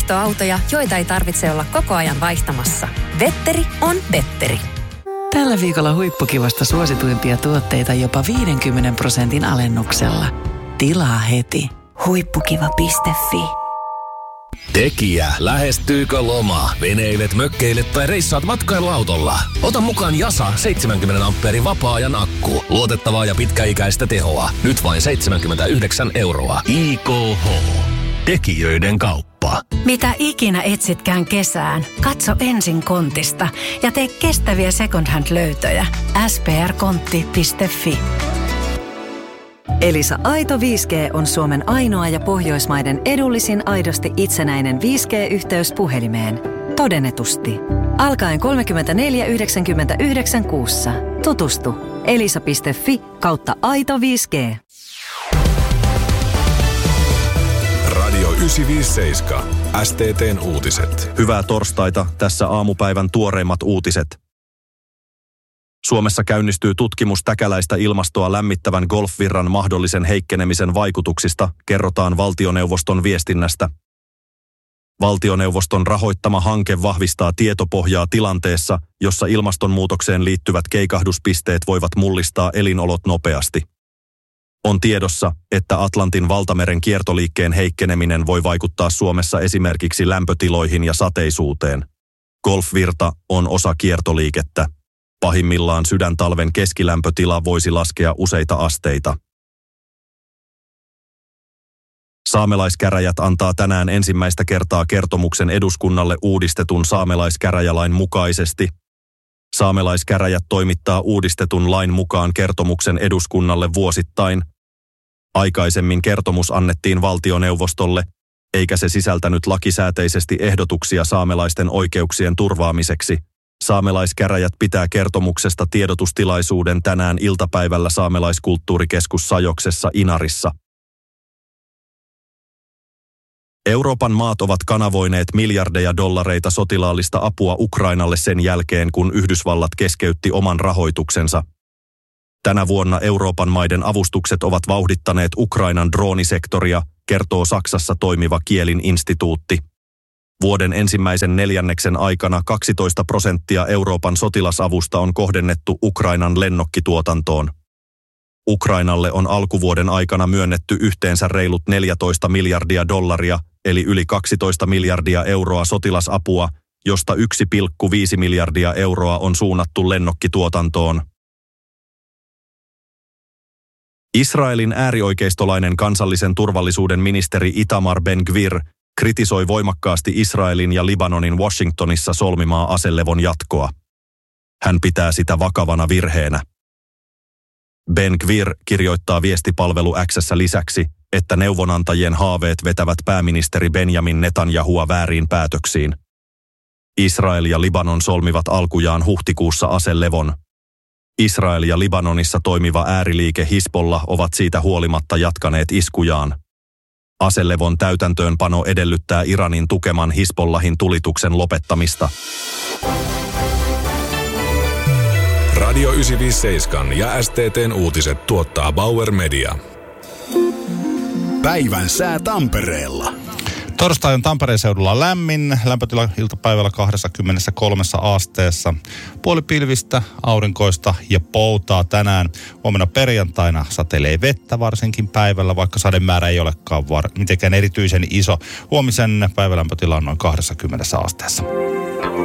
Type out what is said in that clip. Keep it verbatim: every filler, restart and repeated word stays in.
vaihtoautoja, joita ei tarvitse olla koko ajan vaihtamassa. Vetteri on Vetteri. Tällä viikolla huippukivasta suosituimpia tuotteita jopa viidenkymmenen prosentin alennuksella. Tilaa heti. huippukiva piste fi. Tekijä, lähestyykö loma? Veneilet, mökkeilet tai reissaat matkailuautolla? Ota mukaan Jasa seitsemänkymmentä ampeerin vapaa-ajan akku. Luotettavaa ja pitkäikäistä tehoa. Nyt vain seitsemänkymmentäyhdeksän euroa. I K H. Tekijöiden kauppa. Mitä ikinä etsitkään kesään, katso ensin Kontista ja tee kestäviä second hand löytöjä. s p r kontti piste fi. Elisa Aito viisi G on Suomen ainoa ja Pohjoismaiden edullisin aidosti itsenäinen viisi G-yhteys puhelimeen. Todennetusti. Alkaen kolmekymmentäneljä yhdeksänkymmentäyhdeksän kuussa. Tutustu. elisa piste fi kautta aito viisi G. Radio yhdeksänsataaviisikymmentäseitsemän. S T T:n uutiset. Hyvää torstaita. Tässä aamupäivän tuoreimmat uutiset. Suomessa käynnistyy tutkimus täkäläistä ilmastoa lämmittävän golfvirran mahdollisen heikkenemisen vaikutuksista, kerrotaan valtioneuvoston viestinnästä. Valtioneuvoston rahoittama hanke vahvistaa tietopohjaa tilanteessa, jossa ilmastonmuutokseen liittyvät keikahduspisteet voivat mullistaa elinolot nopeasti. On tiedossa, että Atlantin valtameren kiertoliikkeen heikkeneminen voi vaikuttaa Suomessa esimerkiksi lämpötiloihin ja sateisuuteen. Golfvirta on osa kiertoliikettä. Pahimmillaan sydäntalven keskilämpötila voisi laskea useita asteita. Saamelaiskäräjät antaa tänään ensimmäistä kertaa kertomuksen eduskunnalle uudistetun saamelaiskäräjälain mukaisesti. Saamelaiskäräjät toimittaa uudistetun lain mukaan kertomuksen eduskunnalle vuosittain. Aikaisemmin kertomus annettiin valtioneuvostolle, eikä se sisältänyt lakisääteisesti ehdotuksia saamelaisten oikeuksien turvaamiseksi. Saamelaiskäräjät pitää kertomuksesta tiedotustilaisuuden tänään iltapäivällä Saamelaiskulttuurikeskus Sajoksessa Inarissa. Euroopan maat ovat kanavoineet miljardeja dollareita sotilaallista apua Ukrainalle sen jälkeen, kun Yhdysvallat keskeytti oman rahoituksensa. Tänä vuonna Euroopan maiden avustukset ovat vauhdittaneet Ukrainan droonisektoria, kertoo Saksassa toimiva Kielin instituutti. Vuoden ensimmäisen neljänneksen aikana kaksitoista prosenttia Euroopan sotilasavusta on kohdennettu Ukrainan lennokkituotantoon. Ukrainalle on alkuvuoden aikana myönnetty yhteensä reilut neljätoista miljardia dollaria, eli yli kaksitoista miljardia euroa sotilasapua, josta yksi pilkku viisi miljardia euroa on suunnattu lennokkituotantoon. Israelin äärioikeistolainen kansallisen turvallisuuden ministeri Itamar Ben-Gvir kritisoi voimakkaasti Israelin ja Libanonin Washingtonissa solmimaa aselevon jatkoa. Hän pitää sitä vakavana virheenä. Ben-Gvir kirjoittaa viestipalvelu X:ssä lisäksi, että neuvonantajien haaveet vetävät pääministeri Benjamin Netanyahua vääriin päätöksiin. Israel ja Libanon solmivat alkujaan huhtikuussa aselevon. Israel ja Libanonissa toimiva ääriliike Hisbollah ovat siitä huolimatta jatkaneet iskujaan. Aselevon täytäntöönpano edellyttää Iranin tukeman Hisbollahin tulituksen lopettamista. Radio yhdeksänsataaviisikymmentäseitsemän ja S T T:n uutiset tuottaa Bauer Media. Päivän sää Tampereella. Torstai on Tampereen seudulla lämmin, lämpötila iltapäivällä kaksikymmentäkolme asteessa. Puolipilvistä, aurinkoista ja poutaa tänään. Huomenna perjantaina satelee vettä varsinkin päivällä, vaikka sademäärä ei olekaan var- mitenkään erityisen iso. Huomisen päivälämpötila on noin kaksikymmentä asteessa.